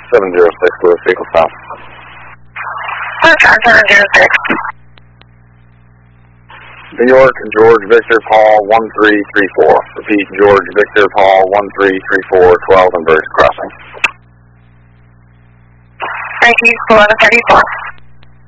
706, Lewis, vehicle stop. 706. New York, George Victor, Paul 1334. Repeat, George Victor, Paul 1334, 12 and Birch Crossing. Thank you, 1134.